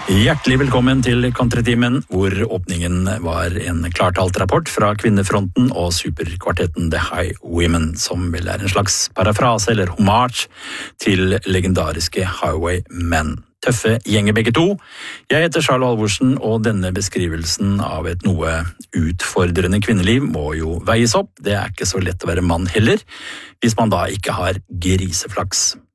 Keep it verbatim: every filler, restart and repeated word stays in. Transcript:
Hjertelig velkommen til Countrytimen, hvor åpningen var en klartalt rapport fra Kvinnefronten og superkvartetten The Highwomen, som vel er en slags parafrase eller homage til legendariske Highwaymen. Tøffe gjenger begge to. Jeg heter Charlo Halvorsen, og denne beskrivelsen av et noe utfordrende kvinneliv må jo veies opp. Det er ikke så lett å være mann heller, hvis man da ikke har griseflaks.